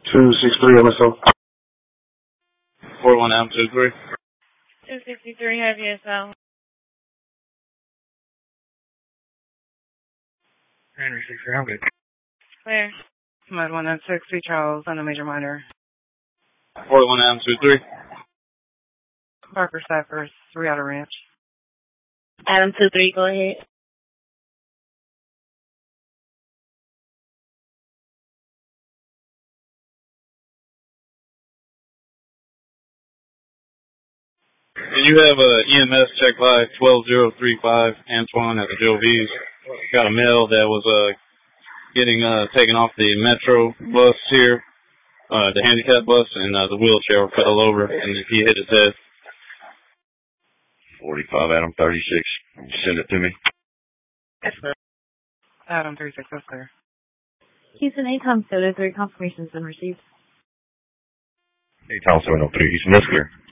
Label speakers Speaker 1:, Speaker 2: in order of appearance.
Speaker 1: 263 MSO.
Speaker 2: 41 Adam 23.
Speaker 3: 263 Heavy SL.
Speaker 4: Henry 63, I'm good.
Speaker 3: Clear.
Speaker 5: Mud 196, C Charles, on a major minor.
Speaker 2: 41 Adam 23.
Speaker 5: Parker Cyphers, 3 Outer Ranch.
Speaker 3: Adam 23, go ahead.
Speaker 2: And you have EMS check live 12035 Antoine at the Joe V's. Got a male that was getting taken off the Metro bus here, the handicap bus, and the wheelchair fell over and he hit his head.
Speaker 6: 45 Adam 36. Send it to me.
Speaker 3: Yes, sir.
Speaker 5: Adam 36, that's clear.
Speaker 3: Houston ACOM 703 confirmation's been received.
Speaker 6: Hey, Tom 703. Houston, that's clear.